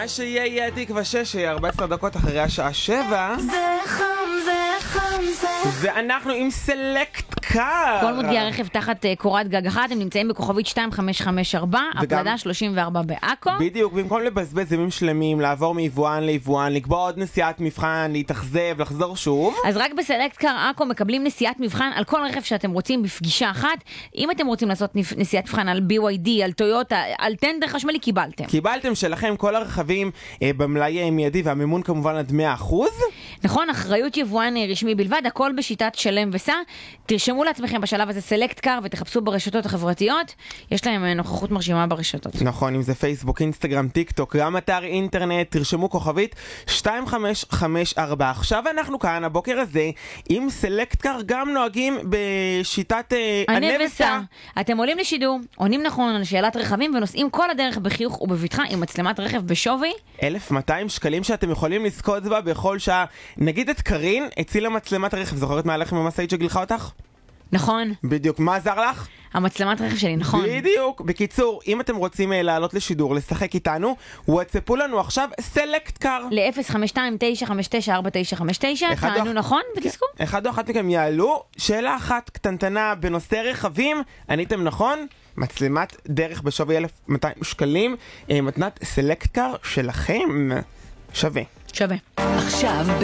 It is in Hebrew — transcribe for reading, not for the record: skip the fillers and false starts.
מה שיהיה יהיה תקווה 6, 14 דקות אחרי השעה 7. זה חם, זה חם, זה... ואנחנו עם סלקט קאר. כל מודיעי הרכב תחת קורת גג אחת, הם נמצאים בכוכבית 2554, הפלדה 34 בעכו. בדיוק, במקום לבזבז ימים שלמים, לעבור מיבואן ליבואן, לקבוע עוד נסיעת מבחן, להתאכזב, לחזור שוב. אז רק בסלקט קאר עכו מקבלים נסיעת מבחן על כל רכב שאתם רוצים בפגישה אחת. אם אתם רוצים לעשות נסיעת מבחן על BYD, על טויוטה, על טנדר חשמלי, קיבלתם שלכם כל הרכבים במלאי מיידי, והמימון כמובן עד 100%. נכון, אחריות יבואן רשמי בלבד, הכל בשיטת שלם וסע. תרשמו לעצמכם בשלב הזה סלקט קאר ותחפשו ברשתות החברתיות, יש להם נוכחות מרשימה ברשתות. נכון, אם זה פייסבוק, אינסטגרם, טיק טוק, גם אתר אינטרנט, תרשמו כוכבית 2554. עכשיו אנחנו כאן הבוקר הזה עם סלקט קאר, גם נוהגים בשיטת ענה וסע. אתם עולים לשידור, עונים נכון על שאלת רכבים ונוסעים כל הדרך בחיוך ובבטחה עם מצלמת רכב בשווי 1,200 שקלים שאתם יכולים לזכות בה בכל שעה. נגיד את קרין הצילה מצלמת הרכב, זוכרת מהלכם במשאית שגילחה אותך? נכון. בדיוק, מה עזר לך? המצלמת רכב שלי, נכון. בדיוק. בקיצור, אם אתם רוצים לעלות לשידור, לשחק איתנו, וואטסאפו לנו עכשיו סלקט קאר. ל-052-959-5959, תענו נכון ותזכו. אחד או אחת מכם יעלו. שאלה אחת קטנטנה בנושא רכבים, עניתם נכון? מצלמת דרך בשווי 1,200 שקלים, מתנת סלקט קאר שלכם. שווה. שווה. עכשיו